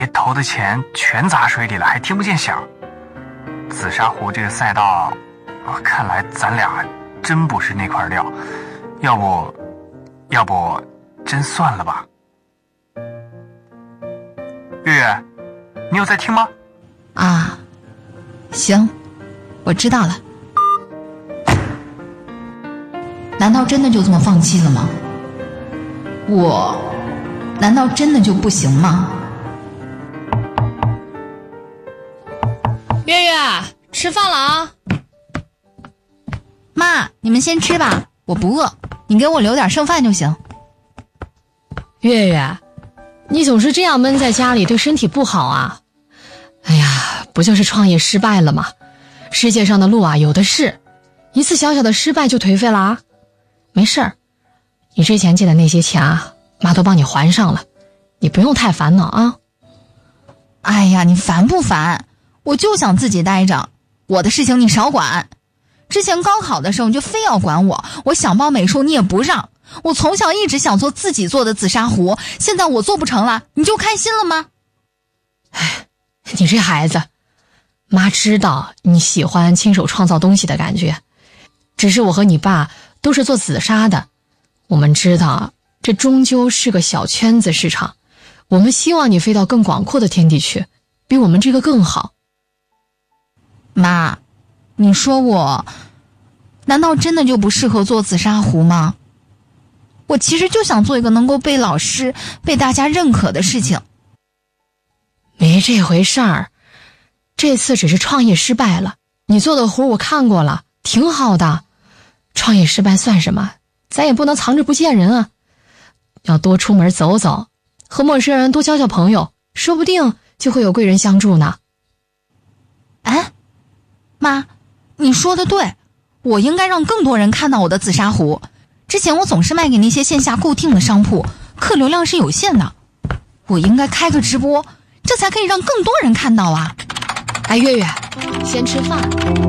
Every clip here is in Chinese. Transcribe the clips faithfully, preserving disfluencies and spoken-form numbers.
投的钱全砸水里了，还听不见响。紫砂壶这个赛道，看来咱俩真不是那块料，要不，要不真算了吧。月月，你有在听吗？ 啊，行，我知道了。难道真的就这么放弃了吗？我难道真的就不行吗？ 月月，吃饭了啊！ 妈，你们先吃吧，我不饿，你给我留点剩饭就行。 月月，你总是这样闷在家里，对身体不好啊！哎呀，不就是创业失败了吗？世界上的路啊，有的是，一次小小的失败就颓废了啊！没事儿，你之前借的那些钱啊，妈都帮你还上了，你不用太烦恼啊。 哎呀，你烦不烦？我就想自己待着，我的事情你少管。之前高考的时候你就非要管我，我想报美术你也不让。我从小一直想做自己做的紫砂壶，现在我做不成了，你就开心了吗？ 哎，你这孩子，妈知道你喜欢亲手创造东西的感觉，只是我和你爸都是做紫砂的，我们知道这终究是个小圈子市场，我们希望你飞到更广阔的天地去，比我们这个更好。 妈，你说我难道真的就不适合做紫砂壶吗？我其实就想做一个能够被老师被大家认可的事情。 没这回事儿，这次只是创业失败了，你做的壶我看过了，挺好的。创业失败算什么？咱也不能藏着不见人啊，要多出门走走，和陌生人多交交朋友，说不定就会有贵人相助呢。 哎，妈，你说的对，我应该让更多人看到我的紫砂壶。之前我总是卖给那些线下固定的商铺，客流量是有限的，我应该开个直播，这才可以让更多人看到啊。 哎，月月，先吃饭。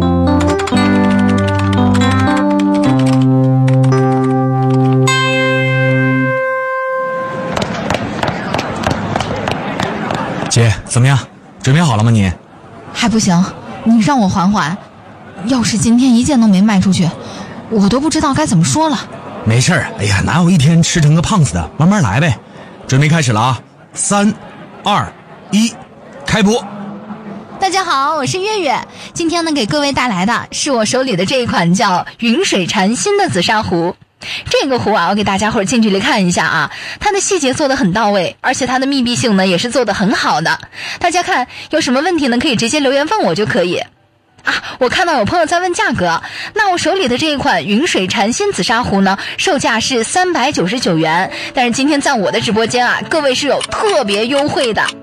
姐，怎么样？准备好了吗你？ 还不行，你让我缓缓。要是今天一件都没卖出去，我都不知道该怎么说了。 没事儿，哎呀，哪有一天吃成个胖子的，慢慢来呗。准备开始了啊，三、二、一，开播。 大家好，我是月月，今天呢给各位带来的是我手里的这一款叫云水禅心的紫砂壶。这个壶啊，我给大家伙近距离看一下啊，它的细节做得很到位，而且它的密闭性呢也是做得很好的。大家看，有什么问题呢可以直接留言问我就可以。啊，我看到有朋友在问价格，那我手里的这一款云水禅心紫砂壶呢，售价是三百九十九元，但是今天在我的直播间啊，各位是有特别优惠的。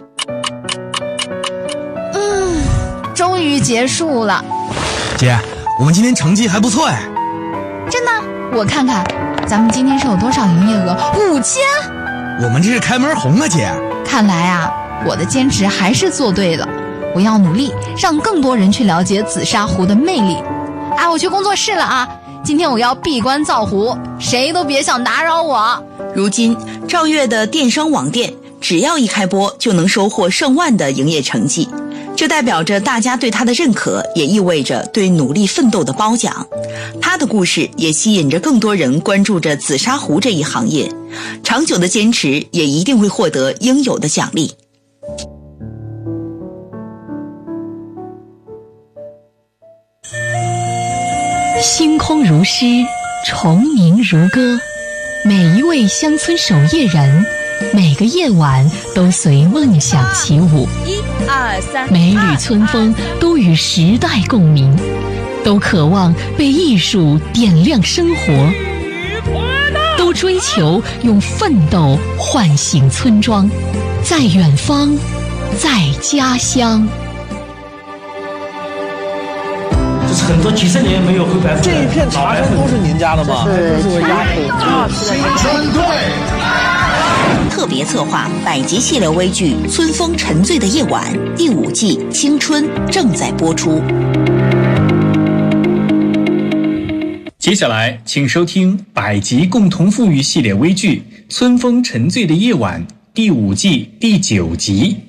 嗯，终于结束了。 姐，我们今天成绩还不错哎。 真的？我看看，咱们今天是有多少营业额？五千！ 我们这是开门红啊，姐。 看来啊，我的坚持还是做对了。我要努力让更多人去了解紫砂壶的魅力。哎，我去工作室了啊！今天我要闭关造壶，谁都别想打扰我。 如今赵月的电商网店只要一开播就能收获上万的营业成绩，这代表着大家对他的认可，也意味着对努力奋斗的褒奖。他的故事也吸引着更多人关注着紫砂壶这一行业，长久的坚持也一定会获得应有的奖励。 星空如诗，虫鸣如歌，每一位乡村守夜人，每个夜晚都随梦想起舞。 一二三， 每缕春风都与时代共鸣，都渴望被艺术点亮生活，都追求用奋斗唤醒村庄，在远方，在家乡。 很多几十年没有灰白。 这一片茶山都是您家的吗？ 这是我家的。 青春队特别策划百集系列微剧《春风沉醉的夜晚》第五季《青春》正在播出。 接下来，请收听百集共同富裕系列微剧《春风沉醉的夜晚》第第五季第九集。